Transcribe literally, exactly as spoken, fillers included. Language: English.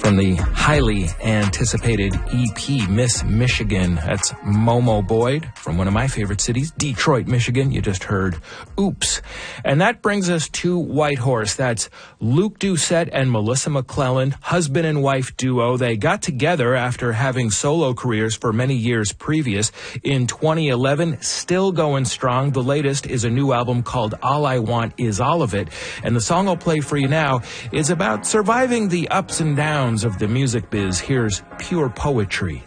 from the highly anticipated E P, Miss Michigan. That's Momo Boyd from one of my favorite cities, Detroit, Michigan. You just heard Oops. And that brings us to Whitehorse. That's Luke Doucette and Melissa McClelland, husband and wife duo. They got together after having solo careers for many years previous. In twenty eleven, still going strong. The latest is a new album called All I Want Is All of It. And the song I'll play for you now is about surviving the ups and downs of the music biz. Here's Pure Poetry.